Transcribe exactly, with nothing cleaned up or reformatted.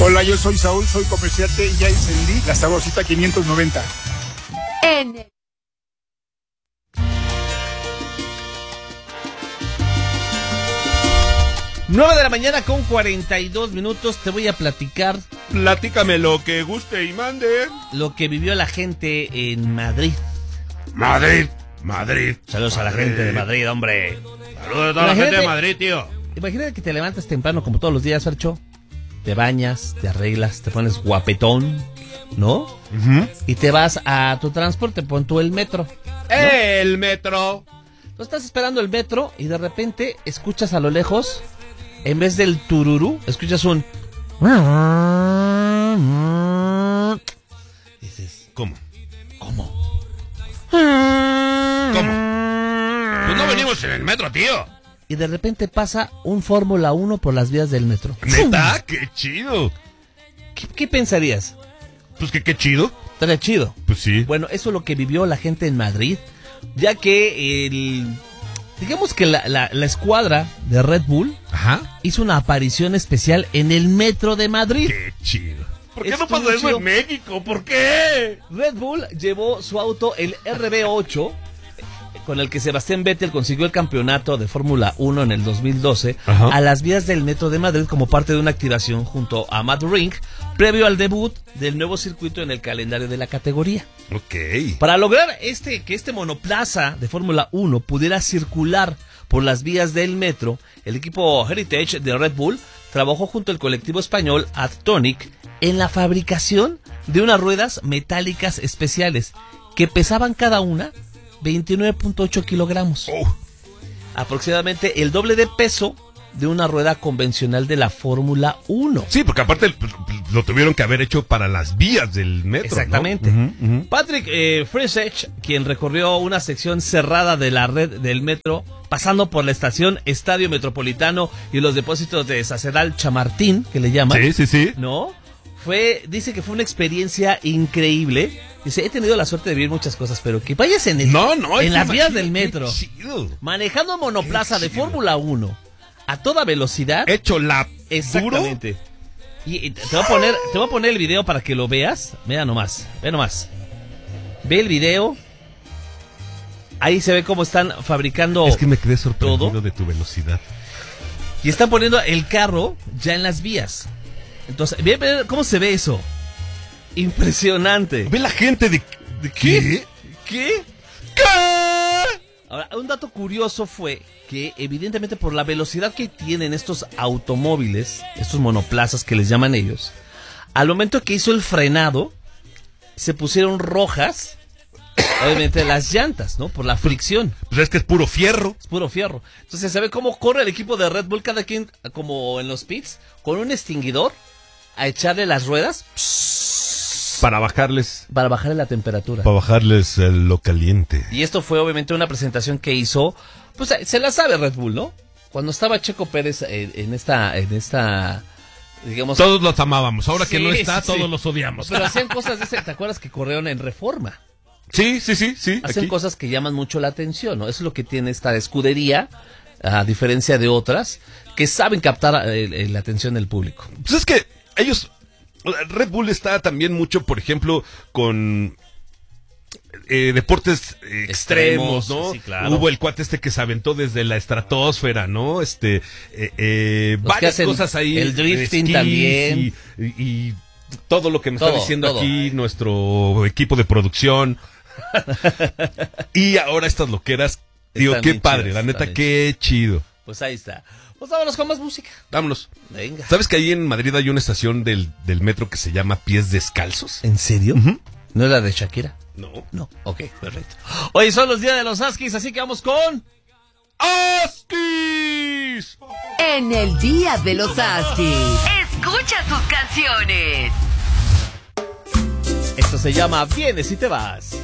Hola, yo soy Saúl, soy comerciante y ya encendí la sabrosita quinientos noventa. En el... nueve de la mañana con cuarenta y dos minutos. Te voy a platicar. Platícame lo que guste y mande. Lo que vivió la gente en Madrid. Madrid, Madrid. Saludos Madrid. A la gente de Madrid, hombre. Saludos a toda la gente de Madrid, tío. Imagínate que te levantas temprano como todos los días, Fercho. Te bañas, te arreglas, te pones guapetón, ¿no? Uh-huh. Y te vas a tu transporte, pon tú el metro, ¿no? El metro. Tú estás esperando el metro y de repente escuchas a lo lejos, en vez del tururú, escuchas un... Y dices, ¿cómo? ¿Cómo? ¿Cómo? Pues no venimos en el metro, tío. Y de repente pasa un Fórmula uno por las vías del metro. ¿Neta? ¡Qué chido! ¿Qué, qué pensarías? Pues que qué chido. Estaría chido. Pues sí. Bueno, eso es lo que vivió la gente en Madrid, ya que el... digamos que la, la, la escuadra de Red Bull Ajá. hizo una aparición especial en el metro de Madrid. ¡Qué chido! ¿Por qué Estuvo no pasa eso chido. en México? ¿Por qué? Red Bull llevó su auto, el R B ocho, con el que Sebastián Vettel consiguió el campeonato de Fórmula uno en el dos mil doce, Ajá. a las vías del metro de Madrid como parte de una activación junto a Matt Rink, previo al debut del nuevo circuito en el calendario de la categoría. Ok. Para lograr este que este monoplaza de Fórmula uno pudiera circular por las vías del metro, el equipo Heritage de Red Bull trabajó junto al colectivo español Adtonic en la fabricación de unas ruedas metálicas especiales que pesaban cada una veintinueve punto ocho kilogramos. Oh. Aproximadamente el doble de peso de una rueda convencional de la Fórmula uno. Sí, porque aparte lo tuvieron que haber hecho para las vías del metro. Exactamente. ¿No? Uh-huh, uh-huh. Patrick eh, Friesech, quien recorrió una sección cerrada de la red del metro, pasando por la estación Estadio Metropolitano y los depósitos de Sacedal Chamartín, que le llaman. Sí, sí, sí. ¿No? Fue, dice que fue una experiencia increíble. Dice, he tenido la suerte de vivir muchas cosas, pero que vayas en el, no, no, en las imagínate, vías del metro, chido. manejando monoplaza de Fórmula uno a toda velocidad. Hecho la Exactamente. Y, y te voy a poner, te voy a poner el video para que lo veas. Mira nomás, ve nomás. Ve el video. Ahí se ve cómo están fabricando. Es que me quedé sorprendido todo. de tu velocidad. Y están poniendo el carro ya en las vías. Entonces, ve, ve cómo se ve eso. Impresionante. Ve la gente de... ¿De qué? ¿Qué? ¿Qué? Ahora, un dato curioso fue que evidentemente por la velocidad que tienen estos automóviles, estos monoplazas que les llaman ellos, al momento que hizo el frenado, se pusieron rojas, obviamente las llantas, ¿no? Por la fricción. Pues es que es puro fierro. Es puro fierro. Entonces se ve cómo corre el equipo de Red Bull, cada quien como en los pits, con un extinguidor a echarle las ruedas para bajarles para bajarle la temperatura. Para bajarles eh, lo caliente. Y esto fue obviamente una presentación que hizo, pues se la sabe Red Bull, ¿no? Cuando estaba Checo Pérez en, en esta, en esta, digamos... Todos los amábamos, ahora sí, que no está, sí, todos sí. los odiamos. Pero hacían cosas de ese, ¿te acuerdas que corrieron en Reforma? Sí, sí, sí, sí. Hacen aquí. cosas que llaman mucho la atención, ¿no? Eso es lo que tiene esta escudería, a diferencia de otras, que saben captar eh, la atención del público. Pues es que ellos... Red Bull está también mucho, por ejemplo, con eh, deportes eh, extremos, extremos, ¿no? Sí, claro. Hubo el cuate este que se aventó desde la estratosfera, ¿no? Este, eh, eh, varias cosas ahí. El drifting esquís también. Y, y, y todo lo que me todo, está diciendo todo. aquí nuestro equipo de producción. Y ahora estas loqueras, digo, Están qué bien padre, chidas, la neta, están qué chido. Pues ahí está. Pues vámonos con más música. Vámonos. Venga. ¿Sabes que ahí en Madrid hay una estación del, del metro que se llama Pies Descalzos? ¿En serio? Uh-huh. ¿No es la de Shakira? No. No. Ok, perfecto. Hoy son los días de los Askis, así que vamos con... ¡Askis! En el Día de los Askis, escucha sus canciones. Esto se llama Vienes y te vas.